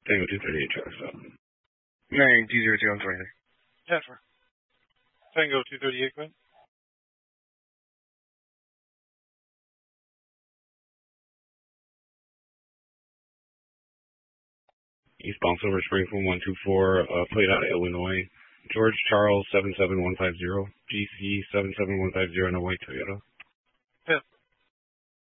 Tango 238, traffic stop. 920 on 20. Yeah, sure. Tango 238, go ahead. Eastbound Silver Spring from 124, plate out of Illinois. George Charles 77150, GC 77150 in a white Toyota.